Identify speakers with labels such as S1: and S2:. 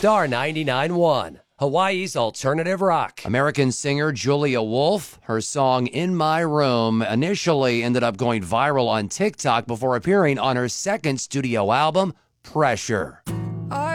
S1: Star 99.1, Hawaii's alternative rock.
S2: American singer Julia Wolf, her song In My Room initially ended up going viral on TikTok before appearing on her second studio album, Pressure.